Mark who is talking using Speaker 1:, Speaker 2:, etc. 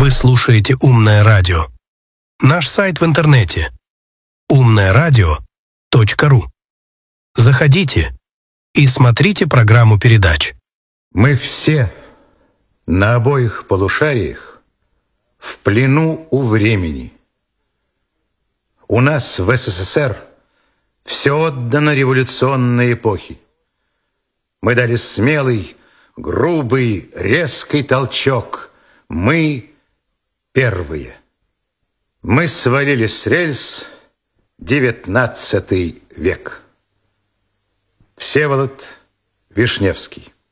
Speaker 1: Вы слушаете «Умное радио». Наш сайт в интернете умное-радио.ру. Заходите и смотрите программу передач.
Speaker 2: Мы все на обоих полушариях в плену у времени. У нас в СССР все отдано революционной эпохе. Мы дали смелый, грубый, резкий толчок. Мы первые. Мы свалили с рельс 19 век. Всеволод Вишневский.